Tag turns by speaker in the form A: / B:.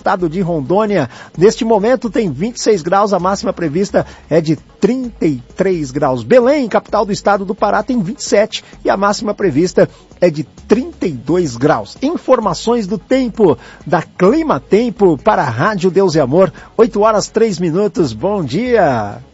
A: estado de Rondônia. Neste momento tem 26 graus, a máxima prevista é de 33 graus. Belém, capital do estado do Pará, tem 27 e a máxima prevista é de 32 graus. Informações do tempo da Clima Tempo para a Rádio Deus e Amor, 8 horas 3 minutos. Bom dia!